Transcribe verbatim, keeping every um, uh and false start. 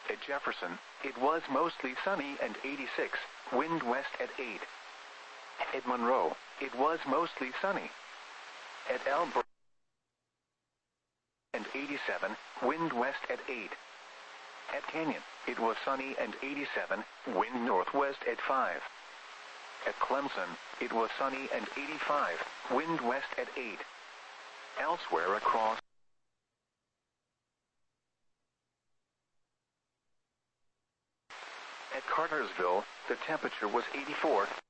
At Jefferson, it was mostly sunny and eighty-six, wind west at eight. At Monroe, it was mostly sunny. At Elbert and eighty-seven, wind west at eight. At Canyon, it was sunny and eighty-seven, wind northwest at five. At Clemson, it was sunny and eighty-five, wind west at eight. Elsewhere across at Cartersville, the temperature was eighty-four.